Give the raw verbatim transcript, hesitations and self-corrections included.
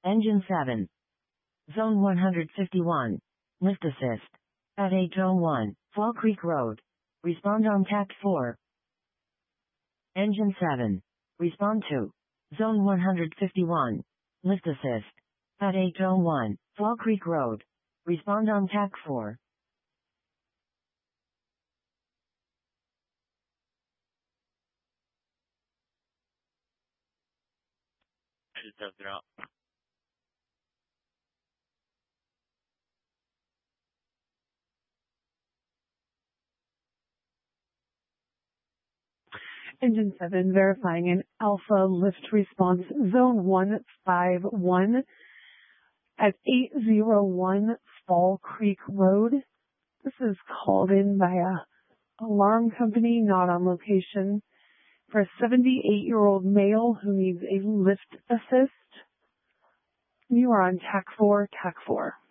Engine seven. Zone one hundred fifty-one. Lift assist. At eight oh one, Fall Creek Road. Respond on Tact four. Engine seven. Respond to. Zone one hundred fifty-one. Lift assist. At eight oh one, Fall Creek Road. Respond on Tact four. I just tested it out. Engine seven verifying an Alpha lift response, zone one five one at eight oh one Fall Creek Road. This is called in by a alarm company not on location for a seventy-eight-year-old male who needs a lift assist. You are on Tac four, Tac four.